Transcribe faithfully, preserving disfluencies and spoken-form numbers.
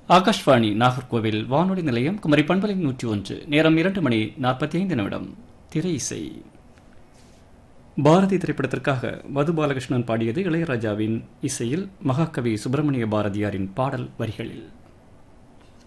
ஆகாஷ்வாணி நாகர்கோவில் வானொலி நிலையம் குமரி பண்பலை நூற்றி ஒன்று. நேரம் இரண்டு மணி நாற்பத்தி ஐந்து நிமிடம். திரை இசை. பாரதி திரைப்படத்திற்காக மது பாலகிருஷ்ணன் பாடியது இளையராஜாவின் இசையில் மகாகவி சுப்பிரமணிய பாரதியாரின் பாடல் வரிகளில்.